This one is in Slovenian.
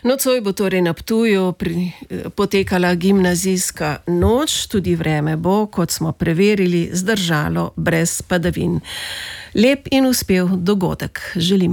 Nocoj bo torej na Ptuju potekala gimnazijska noč, tudi vreme bo, kot smo preverili, zdržalo brez padavin. Lep in uspel dogodek želimo.